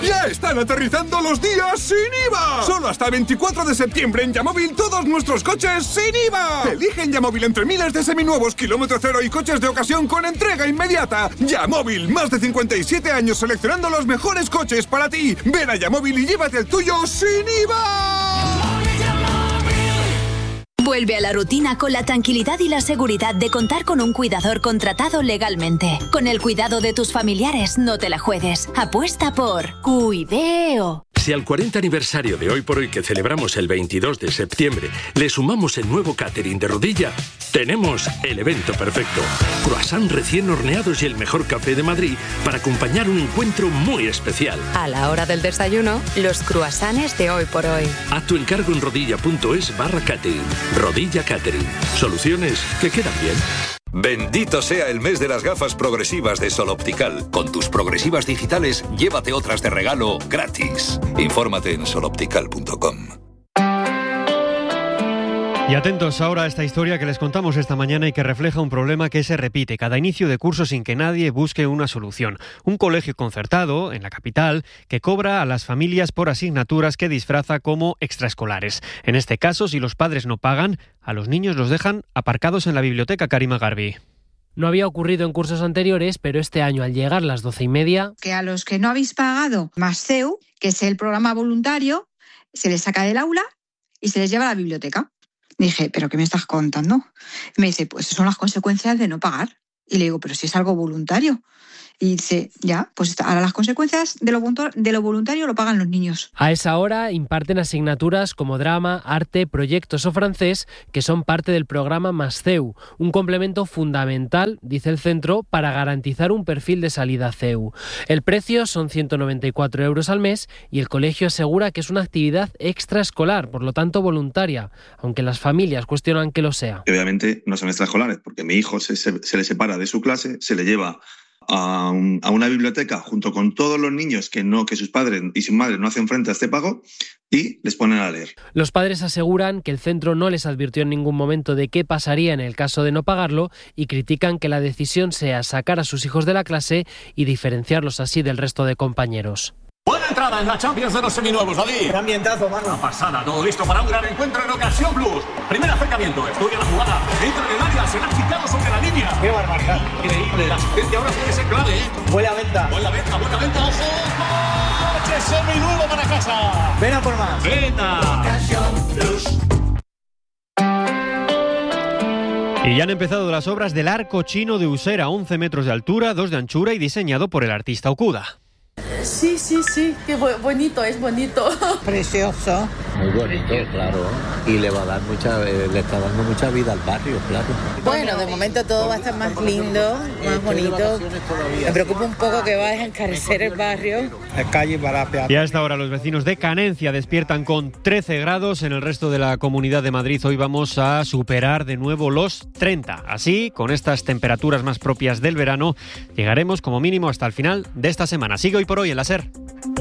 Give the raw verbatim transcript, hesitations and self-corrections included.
¡Ya están aterrizando los días sin I V A! Solo hasta el veinticuatro de septiembre en Yamóvil todos nuestros coches sin I V A. Elige en Yamóvil entre miles de seminuevos, kilómetro cero y coches de ocasión con entrega inmediata. Yamóvil, más de cincuenta y siete años seleccionando los mejores coches para ti. Ven a Yamóvil y llévate el tuyo sin I V A. Vuelve a la rutina con la tranquilidad y la seguridad de contar con un cuidador contratado legalmente. Con el cuidado de tus familiares, no te la juegues. Apuesta por Cuideo. Si al cuarenta aniversario de Hoy por Hoy, que celebramos el veintidós de septiembre, le sumamos el nuevo catering de Rodilla, tenemos el evento perfecto. Croissant recién horneados y el mejor café de Madrid para acompañar un encuentro muy especial. A la hora del desayuno, los croissants de Hoy por Hoy. Haz tu encargo en rodilla.es barra catering. Rodilla Catering. Soluciones que quedan bien. Bendito sea el mes de las gafas progresivas de Sol Optical. Con tus progresivas digitales, llévate otras de regalo gratis. Infórmate en sol optical punto com. Y atentos ahora a esta historia que les contamos esta mañana y que refleja un problema que se repite cada inicio de curso sin que nadie busque una solución. Un colegio concertado, en la capital, que cobra a las familias por asignaturas que disfraza como extraescolares. En este caso, si los padres no pagan, a los niños los dejan aparcados en la biblioteca. Karima Garbi. No había ocurrido en cursos anteriores, pero este año, al llegar las doce y media... Que a los que no habéis pagado más C E U, que es el programa voluntario, se les saca del aula y se les lleva a la biblioteca. Dije, ¿pero qué me estás contando? Y me dice, pues son las consecuencias de no pagar. Y le digo, pero si es algo voluntario. Y dice, ya, pues ahora las consecuencias de lo, de lo voluntario lo pagan los niños. A esa hora imparten asignaturas como drama, arte, proyectos o francés, que son parte del programa Más C E U, un complemento fundamental, dice el centro, para garantizar un perfil de salida C E U. El precio son ciento noventa y cuatro euros al mes y el colegio asegura que es una actividad extraescolar, por lo tanto voluntaria, aunque las familias cuestionan que lo sea. Obviamente no son extraescolares, porque mi hijo se, se, se le separa de su clase, se le lleva A, un, a una biblioteca junto con todos los niños que no que sus padres y sus madres no hacen frente a este pago y les ponen a leer. Los padres aseguran que el centro no les advirtió en ningún momento de qué pasaría en el caso de no pagarlo y critican que la decisión sea sacar a sus hijos de la clase y diferenciarlos así del resto de compañeros. Buena entrada en la Champions de los seminuevos, David. Qué ambientazo, mano. Una pasada, todo listo para un gran encuentro en Ocasión Plus. Primer acercamiento, estudia la jugada, entra en el área, se la ha quitado sobre la línea. Qué barbaridad. Increíble, la asistencia ahora puede ser clave, ¿eh? Buena venta. Buena venta, buena venta, ojo. ¡Coche seminuevo para casa! Ven a por más. ¡Venta! Ocasión Plus. Y ya han empezado las obras del arco chino de Usera, once metros de altura, dos de anchura y diseñado por el artista Okuda. Sí, sí, sí, qué bu- bonito, es bonito. Precioso. Muy bonito, claro. Y le va a dar mucha, eh, le está dando mucha vida al barrio, claro. Bueno, de momento todo va a estar más lindo, más bonito. Me preocupa un poco que va a encarecer el barrio. La calle para peatones. Y a esta hora los vecinos de Canencia despiertan con trece grados. En el resto de la Comunidad de Madrid hoy vamos a superar de nuevo los treinta. Así, con estas temperaturas más propias del verano, llegaremos como mínimo hasta el final de esta semana. Sigue Hoy por Hoy en la SER.